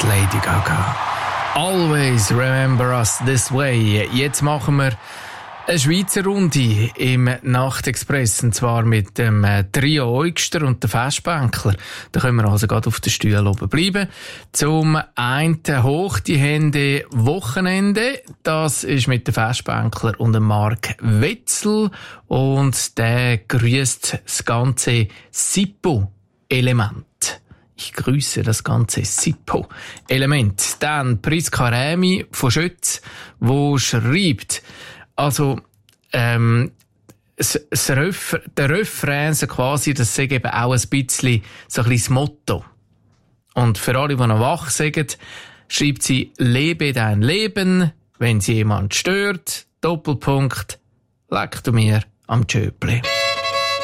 die Lady Gaga. Always remember us this way. Jetzt machen wir eine Schweizer Runde im Nachtexpress, und zwar mit dem Trio Eugster und der Festbänkler. Da können wir also gerade auf den Stühlen oben bleiben. Zum einen hoch die Hände Wochenende. Das ist mit dem Festbänkler und dem Mark Wetzel. Und der grüßt das ganze Sippo-Element. Ich grüße das ganze Sippo-Element. Dann Priska Rämi von Schütz, wo schreibt, also, der Refrain, so quasi, das sagt eben auch ein bisschen so ein bisschen das Motto. Und für alle, die noch wach sagen, schreibt sie, lebe dein Leben, wenn sie jemand stört, Doppelpunkt, leck du mir am Tschöpli.